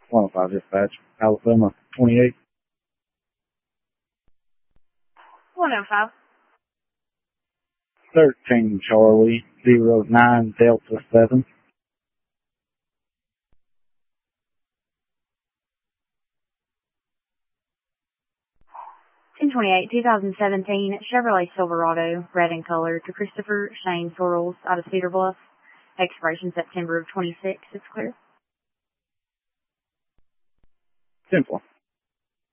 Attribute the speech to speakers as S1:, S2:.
S1: 105 dispatch, Alabama 28.
S2: 105.
S1: 13 Charlie, 09 Delta 7.
S2: 1028, 2017 Chevrolet Silverado, red in color, to Christopher Shane Sorrells out of Cedar Bluff. Expiration September of 26. It's clear.
S1: 10-4.